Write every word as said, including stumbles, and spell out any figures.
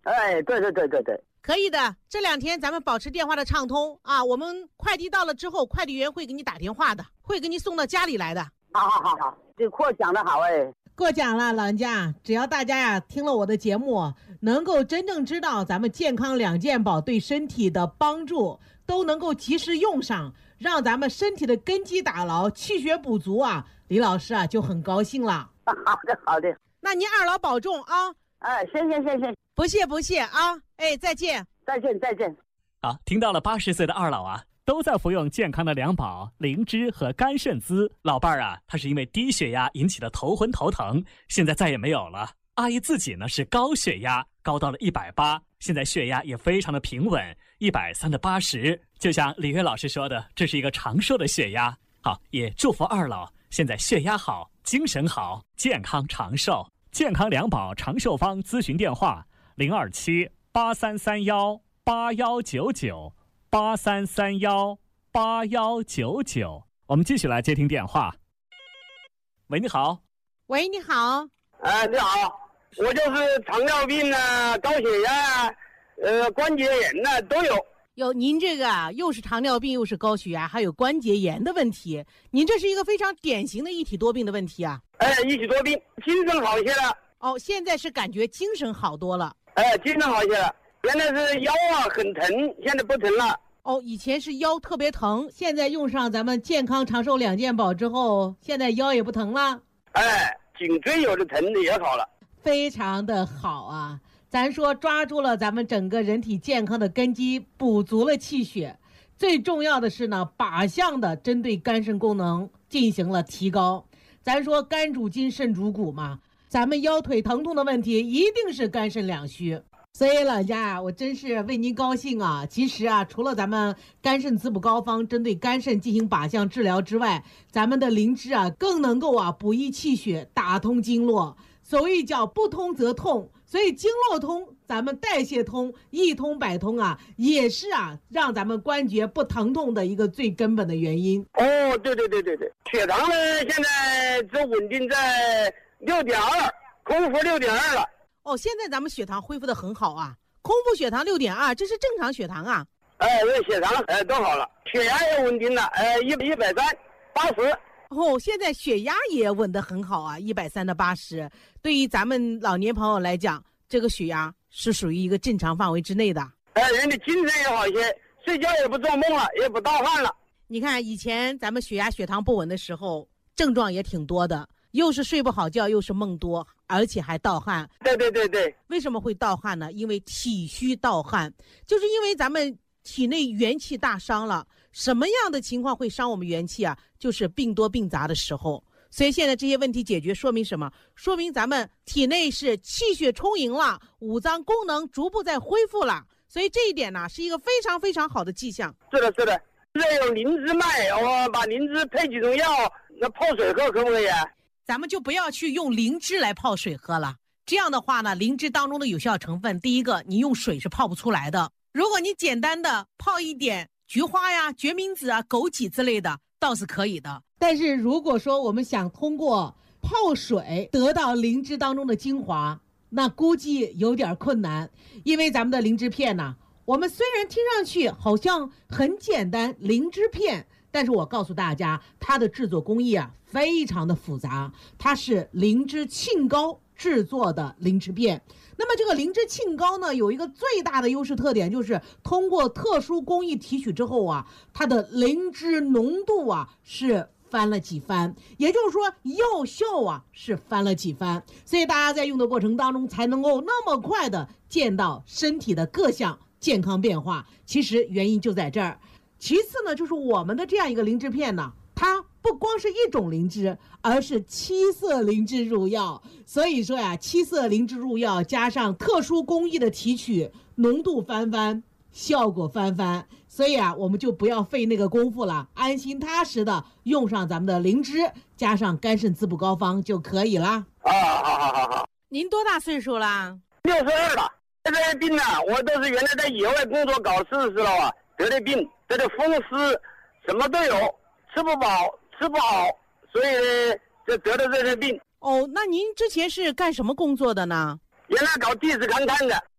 哎，对对对对对， 可以的。这两天咱们保持电话的畅通啊，我们快递到了之后，快递员会给你打电话的，会给你送到家里来的。 好好好好，这课讲得好哎。 过奖了，老人家。只要大家呀听了我的节目，能够真正知道咱们健康两件宝对身体的帮助，都能够及时用上，让咱们身体的根基打牢，气血补足啊，李老师啊就很高兴了。 好的好的， 那您二老保重啊。 哎，行行行行， 不谢不谢啊。哎，再见再见再见。 好，听到了八十岁的二老啊，都在服用健康的两宝灵芝和甘肾滋。老伴儿啊，他是因为低血压引起的头昏头疼，现在再也没有了。阿姨自己呢是高血压，高到了一百八，现在血压也非常的平稳，一百三的八十。就像李月老师说的，这是一个长寿的血压。好，也祝福二老现在血压好，精神好，健康长寿。健康两宝长寿方咨询电话：零二七八三三幺八幺九九八三三幺八幺九九。我们继续来接听电话。喂，你好。 喂，你好。 哎，你好，我就是糖尿病啊、高血压、呃关节炎呐、都有。 有您这个啊，又是糖尿病，又是高血压，还有关节炎的问题，您这是一个非常典型的一体多病的问题啊。 哎，一体多病，精神好些了。 哦，现在是感觉精神好多了。 哎，精神好些了。原来是腰啊很疼，现在不疼了。 哦，以前是腰特别疼，现在用上咱们健康长寿两件宝之后，现在腰也不疼了。 哎，颈椎有的疼的也好了。 非常的好啊。咱说抓住了咱们整个人体健康的根基，补足了气血，最重要的是呢，靶向的针对肝肾功能进行了提高。咱说肝主筋，肾主骨嘛，咱们腰腿疼痛的问题一定是肝肾两虚。所以老家啊，我真是为您高兴啊。其实啊，除了咱们肝肾滋补膏方针对肝肾进行靶向治疗之外，咱们的灵芝啊更能够啊补益气血，打通经络。所谓叫不通则痛，所以经络通，咱们代谢通，一通百通啊，也是啊让咱们关节不疼痛的一个最根本的原因。 哦，对对对对对，血糖呢现在只稳定在六点二，空腹六点二了。 哦，现在咱们血糖恢复的很好啊，空腹血糖六点二，这是正常血糖啊。 哎，这血糖哎都好了，血压也稳定了，哎一一百三八十。 哦，现在血压也稳得很好啊，一百三的八十。对于咱们老年朋友来讲，这个血压是属于一个正常范围之内的。 哎，人的精神也好些，睡觉也不做梦了，也不盗汗了。 你看以前咱们血压血糖不稳的时候，症状也挺多的，又是睡不好觉，又是梦多，而且还盗汗。 对对对对。 为什么会盗汗呢？因为体虚盗汗，就是因为咱们体内元气大伤了。什么样的情况会伤我们元气啊？就是病多病杂的时候。所以现在这些问题解决，说明什么？说明咱们体内是气血充盈了，五脏功能逐步在恢复了。所以这一点呢，是一个非常非常好的迹象。 是的，是的。现在有灵芝卖，我把灵芝配几种药，那泡水喝可不可以啊？ 咱们就不要去用灵芝来泡水喝了。这样的话呢，灵芝当中的有效成分，第一个，你用水是泡不出来的。如果你简单的泡一点菊花呀、决明子啊、枸杞之类的，倒是可以的。但是如果说我们想通过泡水得到灵芝当中的精华，那估计有点困难。因为咱们的灵芝片呢，我们虽然听上去好像很简单，灵芝片，但是我告诉大家，它的制作工艺啊非常的复杂。它是灵芝沁膏制作的灵芝片。那么这个灵芝沁膏呢，有一个最大的优势特点，就是通过特殊工艺提取之后啊，它的灵芝浓度啊是翻了几番，也就是说药效啊是翻了几番。所以大家在用的过程当中才能够那么快的见到身体的各项健康变化。其实原因就在这儿。其次呢，就是我们的这样一个灵芝片呢，它不光是一种灵芝，而是七色灵芝入药。所以说呀，七色灵芝入药加上特殊工艺的提取，浓度翻番，效果翻番。所以啊，我们就不要费那个功夫了，安心踏实的用上咱们的灵芝，加上肝肾滋补膏方就可以了。 啊，好好好好。 您多大岁数啦？ 六十二了。这些病呢、啊，我都是原来在野外工作搞事的时候啊得的病，得的风湿，什么都有，吃不饱，吃不好，所以呢就得的这些病。 哦，那您之前是干什么工作的呢？ 原来搞地质勘探的。